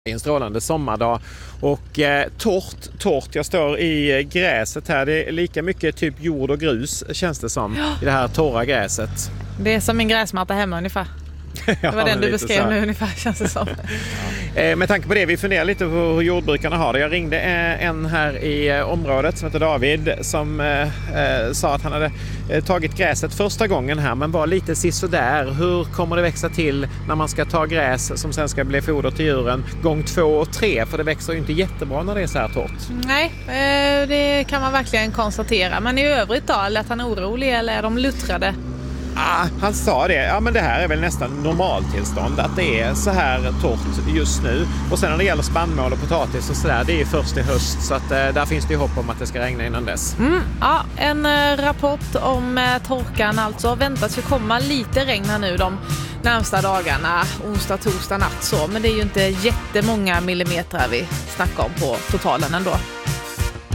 En strålande sommardag och torrt. Jag står i gräset här. Det är lika mycket typ jord och grus känns det som i det här torra gräset. Det är som min gräsmatta hemma ungefär. Det var den du beskrev nu ungefär, känns det som. Med tanke på det, vi funderar lite på hur jordbrukarna har det. Jag ringde en här i området som heter David som sa att han hade tagit gräset första gången här men var lite sisådär. Hur kommer det växa till när man ska ta gräs som sen ska bli foder till djuren gång 2 och 3? För det växer ju inte jättebra när det är så här torrt. Nej, det kan man verkligen konstatera. Men i övrigt då, lät han orolig eller är de luttrade? Han sa det. Ja, men det här är väl nästan normaltillstånd att det är så här torrt just nu. Och sen när det gäller spannmål och potatis och sådär, det är först i höst så att där finns det ju hopp om att det ska regna innan dess. Ja, en rapport om torkan alltså. Väntas ju komma lite regn här nu de närmsta dagarna, onsdag, torsdag, natt så. Men det är ju inte jättemånga millimeter vi snackar om på totalen ändå.